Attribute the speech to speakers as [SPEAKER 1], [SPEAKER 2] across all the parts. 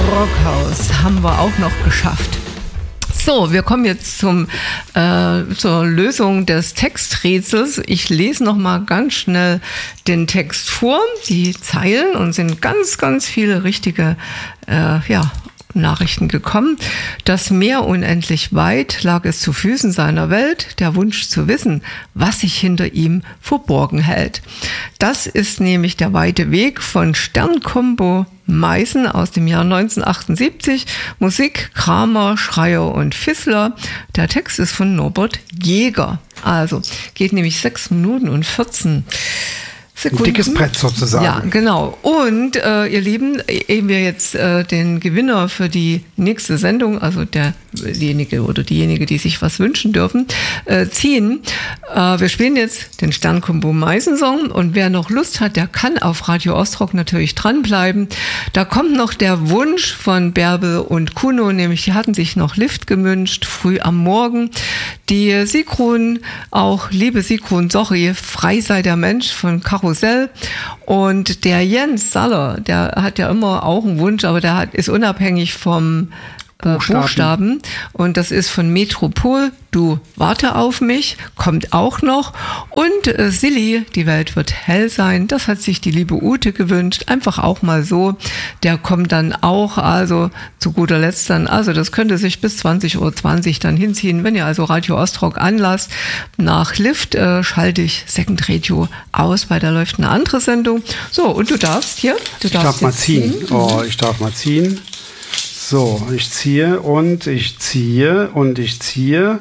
[SPEAKER 1] Rockhaus haben wir auch noch geschafft. So, wir kommen jetzt zur Lösung des Texträtsels. Ich lese noch mal ganz schnell den Text vor, die Zeilen, und sind ganz, ganz viele richtige Nachrichten gekommen. Das Meer unendlich weit lag es zu Füßen seiner Welt, der Wunsch zu wissen, was sich hinter ihm verborgen hält. Das ist nämlich der weite Weg von Sternkombo Meißen aus dem Jahr 1978. Musik Kramer, Schreier und Fissler. Der Text ist von Norbert Jäger. Also geht nämlich 6 Minuten und 14 Sekunden.
[SPEAKER 2] Ein dickes Brett sozusagen.
[SPEAKER 1] Ja, genau. Und ihr Lieben, ehe wir jetzt den Gewinner für die nächste Sendung, also derjenige oder diejenige, die sich was wünschen dürfen, ziehen. Wir spielen jetzt den Sternkombo Meißen-Song, und wer noch Lust hat, der kann auf Radio Ostrock natürlich dranbleiben. Da kommt noch der Wunsch von Bärbel und Kuno, nämlich die hatten sich noch Lift gewünscht, früh am Morgen. Die Sigrun, auch liebe Sigrun, sorry, frei sei der Mensch von Karussell. Und der Jens Saller, der hat ja immer auch einen Wunsch, aber der ist unabhängig vom Buchstaben. Und das ist von Metropol, Du warte auf mich, kommt auch noch. Und Silly, die Welt wird hell sein, das hat sich die liebe Ute gewünscht. Einfach auch mal so. Der kommt dann auch, also zu guter Letzt dann, also das könnte sich bis 20:20 Uhr dann hinziehen. Wenn ihr also Radio Ostrock anlasst, nach Lift schalte ich Second Radio aus, weil da läuft eine andere Sendung. So, und du darfst hier,
[SPEAKER 2] ich darf mal ziehen. Oh, ich darf mal ziehen. So, ich ziehe und ich ziehe und ich ziehe.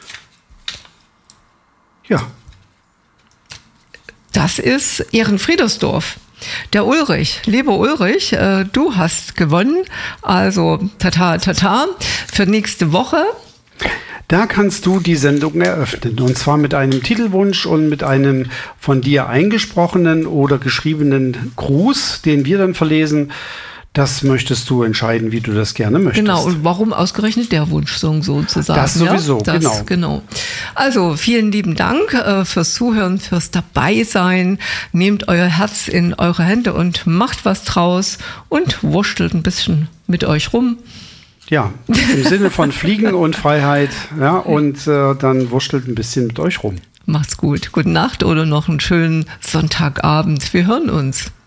[SPEAKER 2] Ja.
[SPEAKER 1] Das ist Ehrenfriedersdorf. Der Ulrich, lieber Ulrich, du hast gewonnen. Also, tata, für nächste Woche.
[SPEAKER 2] Da kannst du die Sendung eröffnen, und zwar mit einem Titelwunsch und mit einem von dir eingesprochenen oder geschriebenen Gruß, den wir dann verlesen. Das möchtest du entscheiden, wie du das gerne möchtest.
[SPEAKER 1] Genau, und warum ausgerechnet der Wunschsong sozusagen?
[SPEAKER 2] Das sowieso,
[SPEAKER 1] ja, genau. Also vielen lieben Dank fürs Zuhören, fürs Dabeisein. Nehmt euer Herz in eure Hände und macht was draus und wurschtelt ein bisschen mit euch rum.
[SPEAKER 2] Ja, im Sinne von Fliegen und Freiheit, ja, und dann wurschtelt ein bisschen mit euch rum.
[SPEAKER 1] Macht's gut. Gute Nacht oder noch einen schönen Sonntagabend. Wir hören uns.